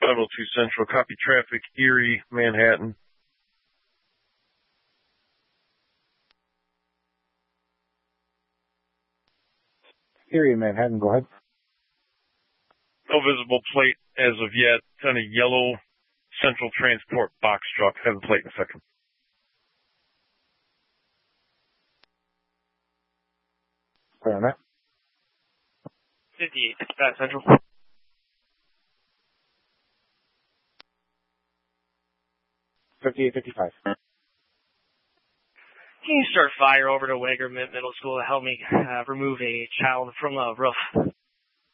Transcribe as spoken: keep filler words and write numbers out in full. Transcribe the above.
five oh two Central, copy traffic, Erie, Manhattan. Erie, Manhattan, go ahead. No visible plate as of yet. Kind of yellow Central Transport box truck. Have a plate in a second. Clear on that. fifty-eight fifty-five Central. fifty-eight fifty-five. Can you start fire over to Wager Middle School to help me uh, remove a child from a roof?